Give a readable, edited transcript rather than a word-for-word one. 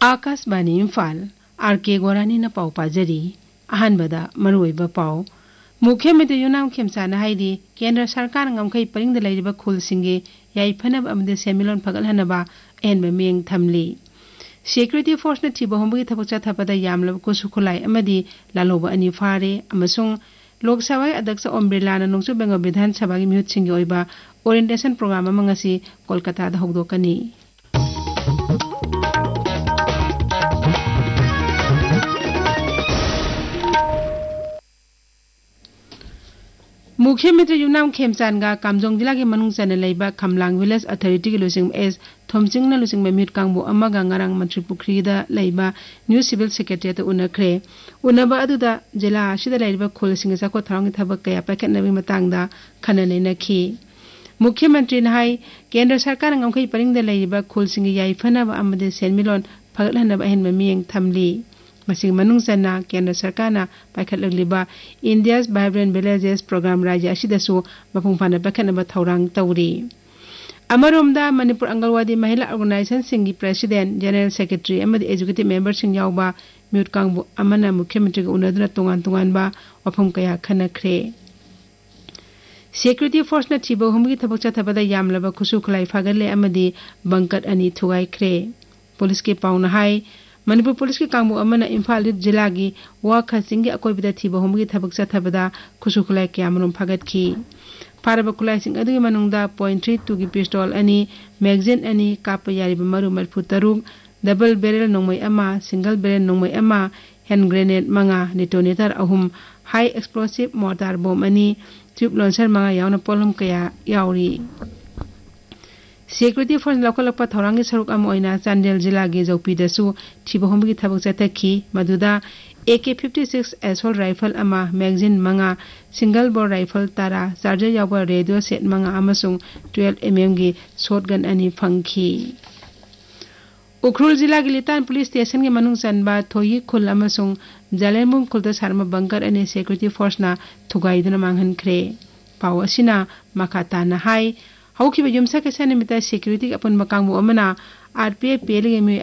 Akashvani Imphal R K गोरानी न पाव पाजरी अहनबदा मरुइबा पाव मुख्यमंत्री युनाम खेमसाना हाइदी केंद्र सरकार ngमखै परिंग लैरिबा खुलसिंगे याइफनब अमदे सेमिलोन फगलहनबा एनबा मियंग थमली सिक्योरिटी फोर्स न थिबा होमबगी थबक चाथापदा यामलब कुसु खुलाई अमदी लालोबा अनि फारे अमसुंग लोकसभा अध्यक्ष ओम बिरला न नोंसु बेंगल विधानसभा की म्यूट सिंगे ओइबा ओरिएंटेशन प्रोग्राम अमंगसी कोलकाता दा होगदोकनी मुख्यमंत्री युनाम खेमचानगा कामजोंग जिला के मनुंग चने लैबा खमलांग विलेज अथॉरिटी के लुसिंग एस थोमचिंग न लुसिंग मिट कांगबो अमगा ngarang मंत्री पुखरी दा लैबा न्यू सिविल सेक्रेटरी तो उनखरे उनबा अदुदा जिला असिदा लैबा खोलसिंग जाको थरंग थबक कया पैकेटनबी मतंगदा खनने नखी मुख्यमंत्री नाय केंद्र सरकार ngमखै परिंग दा लैबा खोलसिंग याइफनब अमदे सेनमिलोन फगलहनब अहन मियंग थमली मसिंग मनुंग चन्ना केंद्र सरकारना पाइखटलगलिबा इंडियाज वाइब्रेंट विलेजेस प्रोग्राम राज्य असिदसु मफुंफाना पाइखटनबा थौरांग तौरी अमरोमदा मणिपुर अंगलवादी महिला organisation सिंगी president general secretary अमदी educative member सिंग यावबा म्यूट कांगबु अमना मुख्यमंत्री को उनदना तोंगान तोंगानबा वफम कया खनखरे सिक्योरिटी फोर्स न थिबो हमगी थबक चाथबदा यामलबा खुसु खुलाई फागले अमदी बंकट अनि थुगाइखरे पुलिस के पाउना हाई मणिपुर पुलिस के कांगबु अमना इम्फाल जिला की वाखा सिंगी अकोइबदा थिबो हमगी थबक चाथबदा खुसु खुलाई क्यामरुम फागतखी फारब खुलाई सिंग अदुगी मनुंगदा .32 की पिस्तौल अनि मैगजीन अनि काप यारिबा मरु मरफु तरुक डबल बैरल नोंमै अमा सिंगल बैरल नोंमै अमा हैंड ग्रेनेड मंगा डिटोनेटर अहुम हाई एक्सप्लोसिव मोर्टार बम अनि ट्यूब लॉन्चर मंगा यावना पोलम कया यावरी सिक्योरिटी फोर्स लौकलपा थौरांगी सरुक अम ओइना चांदेल जिला के जौपीदसु थिबो हमगी थबक चथखी मदुदा AK-56 एसोल राइफल अमा मैगजीन मंगा सिंगल बोर राइफल तारा चार्जर यावबा रेडियो सेट मंगा अमसुंग 12 mm की शॉटगन अनि फंखी उखरुल जिला के लितान पुलिस स्टेशन के मनुंग चनबा थोई खुल अमसुंग जालेमुंग खुलदा सारमा बंकर अनि सिक्योरिटी फोर्स ना थुगाइदना मांगहनखरे पाव असिना मखाताना हाई हौखिबा युमसा के सनिमिता सिक्योरिटी अपन मकांगबु अमना RPF पेलगे